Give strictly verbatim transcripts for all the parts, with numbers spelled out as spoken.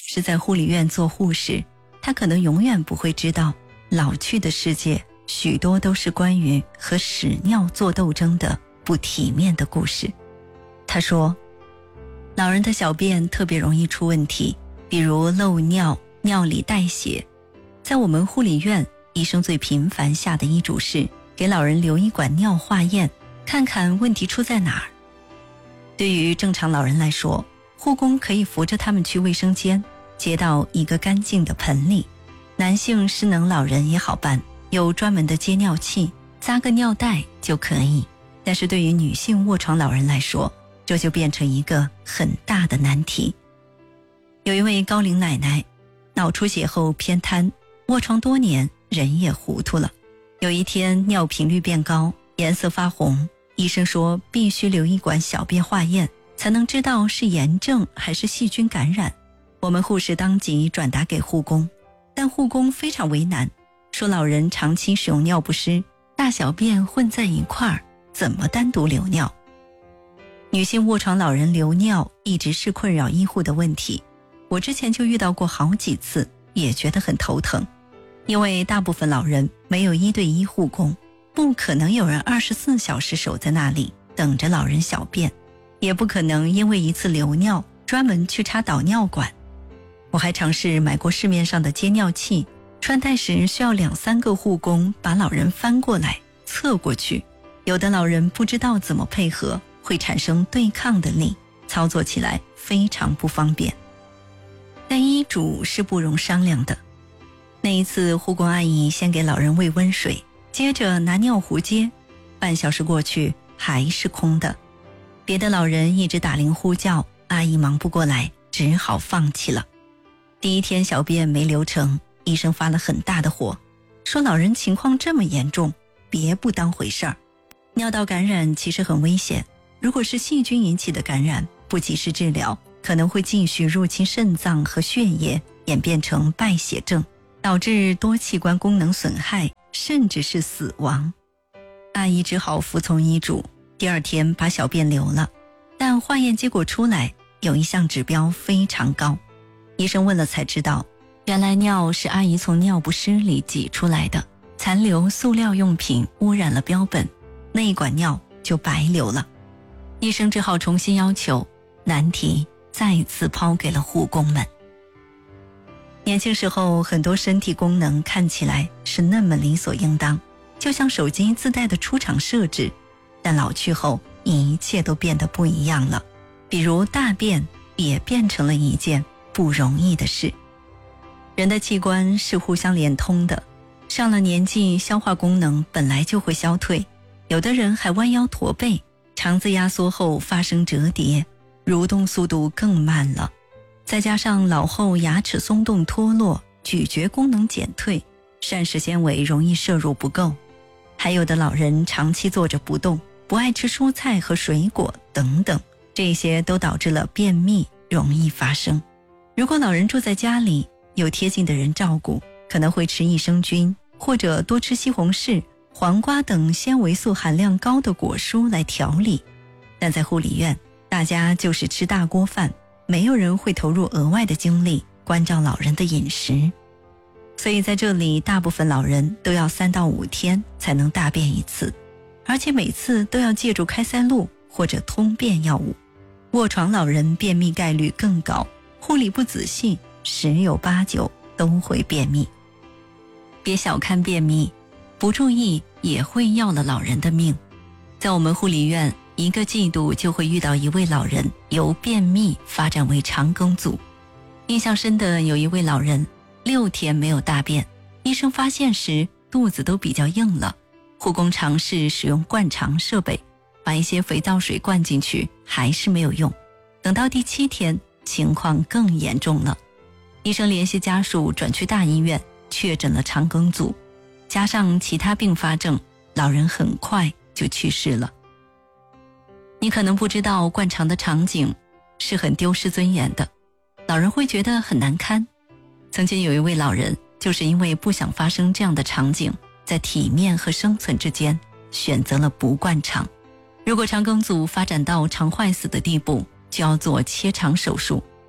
是在护理院做护士，他可能永远不会知道，老去的世界许多都是关于和屎尿做斗争的不体面的故事。他说，老人的小便特别容易出问题，比如漏尿、尿里带血。在我们护理院，医生最频繁下的医嘱是给老人留一管尿化验，看看问题出在哪儿。对于正常老人来说，护工可以扶着他们去卫生间，接到一个干净的盆里。男性失能老人也好办，有专门的接尿器，扎个尿袋就可以。但是对于女性卧床老人来说，这就变成一个很大的难题。有一位高龄奶奶，脑出血后偏瘫，卧床多年，人也糊涂了。有一天尿频率变高，颜色发红，医生说必须留一管小便化验，才能知道是炎症还是细菌感染。我们护士当即转达给护工，但护工非常为难，说老人长期使用尿不湿，大小便混在一块儿，怎么单独留尿？女性卧床老人留尿一直是困扰医护的问题，我之前就遇到过好几次，也觉得很头疼。因为大部分老人没有一对一护工，不可能有人二十四小时守在那里等着老人小便，也不可能因为一次流尿专门去插导尿管。我还尝试买过市面上的接尿器，穿戴时需要两三个护工把老人翻过来侧过去，有的老人不知道怎么配合，会产生对抗的力，操作起来非常不方便。但医嘱是不容商量的。那一次护工阿姨先给老人喂温水，接着拿尿壶接，半小时过去还是空的。别的老人一直打铃呼叫，阿姨忙不过来，只好放弃了。第一天小便没流成，医生发了很大的火，说老人情况这么严重，别不当回事儿。尿道感染其实很危险，如果是细菌引起的感染，不及时治疗，可能会继续入侵肾脏和血液，演变成败血症，导致多器官功能损害，甚至是死亡。阿姨只好服从医嘱，第二天把小便流了，但化验结果出来，有一项指标非常高。医生问了才知道，原来尿是阿姨从尿不湿里挤出来的，残留塑料用品污染了标本，那一管尿就白流了。医生只好重新要求，难题再次抛给了护工们。年轻时候很多身体功能看起来是那么理所应当，就像手机自带的出厂设置，但老去后一切都变得不一样了，比如大便也变成了一件不容易的事。人的器官是互相连通的，上了年纪消化功能本来就会消退，有的人还弯腰驼背，肠子压缩后发生折叠，蠕动速度更慢了。再加上老后牙齿松动脱落，咀嚼功能减退，膳食纤维容易摄入不够，还有的老人长期坐着不动，不爱吃蔬菜和水果等等，这些都导致了便秘容易发生。如果老人住在家里，有贴近的人照顾，可能会吃益生菌，或者多吃西红柿、黄瓜等纤维素含量高的果蔬来调理。但在护理院，大家就是吃大锅饭，没有人会投入额外的精力关照老人的饮食。所以在这里，大部分老人都要三到五天才能大便一次，而且每次都要借助开塞露或者通便药物。卧床老人便秘概率更高，护理不仔细，十有八九都会便秘。别小看便秘，不注意也会要了老人的命。在我们护理院，一个季度就会遇到一位老人由便秘发展为肠梗阻。印象深的有一位老人，六天没有大便，医生发现时肚子都比较硬了，护工尝试使用灌肠设备，把一些肥皂水灌进去，还是没有用。等到第七天，情况更严重了，医生联系家属转去大医院，确诊了肠梗阻，加上其他并发症，老人很快就去世了。你可能不知道，灌肠的场景是很丢失尊严的，老人会觉得很难堪。曾经有一位老人，就是因为不想发生这样的场景，在体面和生存之间选择了不灌肠。如果肠梗阻发展到肠坏死的地步，就要做切肠手术，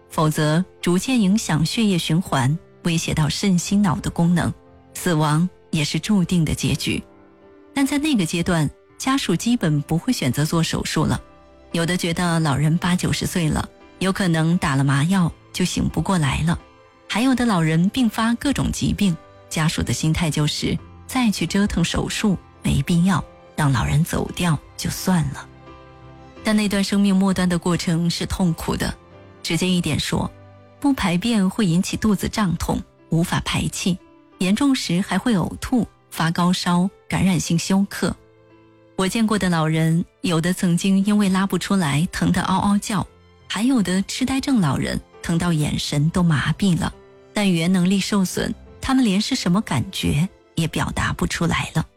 否则逐渐影响血液循环，威胁到肾心脑的功能，死亡也是注定的结局。但在那个阶段，家属基本不会选择做手术了，有的觉得老人八九十岁了，有可能打了麻药就醒不过来了，还有的老人并发各种疾病，家属的心态就是再去折腾手术没必要，让老人走掉就算了。但那段生命末端的过程是痛苦的，直接一点说，不排便会引起肚子胀痛，无法排气，严重时还会呕吐、发高烧、感染性休克。我见过的老人，有的曾经因为拉不出来疼得嗷嗷叫，还有的痴呆症老人疼到眼神都麻痹了，但语言能力受损，他们连是什么感觉也表达不出来了。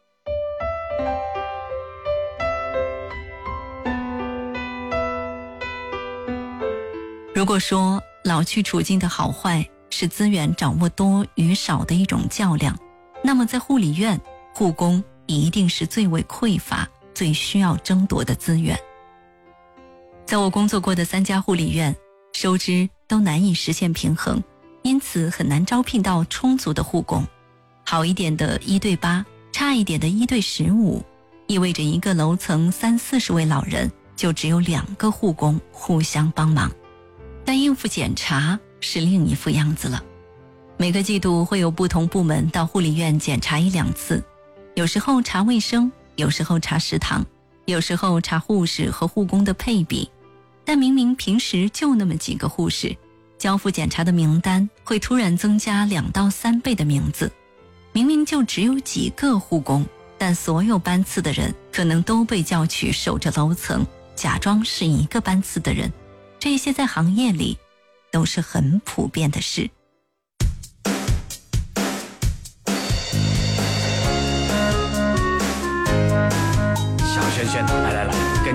如果说老去处境的好坏是资源掌握多与少的一种较量，那么在护理院，护工一定是最为匮乏、最需要争夺的资源。在我工作过的三家护理院，收支都难以实现平衡，因此很难招聘到充足的护工。好一点的一对八，差一点的一对十五，意味着一个楼层三四十位老人，就只有两个护工互相帮忙。但应付检查是另一副样子了。每个季度会有不同部门到护理院检查一两次，有时候查卫生，有时候查食堂，有时候查护士和护工的配比。但明明平时就那么几个护士，交付检查的名单会突然增加两到三倍的名字。明明就只有几个护工，但所有班次的人可能都被叫去守着楼层，假装是一个班次的人。这些在行业里都是很普遍的事。 小轩轩，来来来，跟